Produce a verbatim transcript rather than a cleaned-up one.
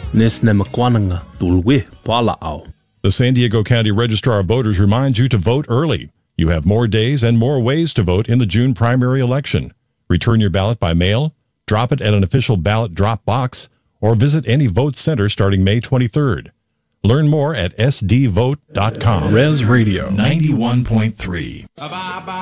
Nesne makwananga tulwe pala au. The San Diego County Registrar of Voters reminds you to vote early. You have more days and more ways to vote in the June primary election. Return your ballot by mail, drop it at an official ballot drop box, or visit any vote center starting May twenty-third. Learn more at s d vote dot com. Res Radio ninety-one point three.